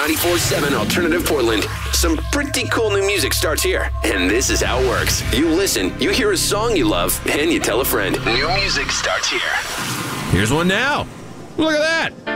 94.7 Alternative Portland. Some pretty cool new music starts here, and this is how it works. You listen, you hear a song you love, and you tell a friend. New music starts here. Here's one now. Look at that.